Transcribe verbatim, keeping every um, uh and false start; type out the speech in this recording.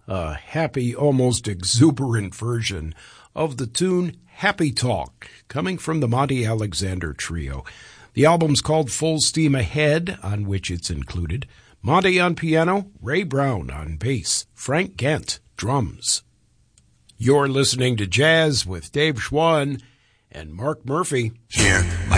a happy, almost exuberant version of the tune Happy Talk, coming from the Monty Alexander Trio. The album's called Full Steam Ahead, on which it's included. Monty on piano, Ray Brown on bass, Frank Gent, drums. You're listening to Jazz with Dave Schwann and Mark Murphy. Yeah.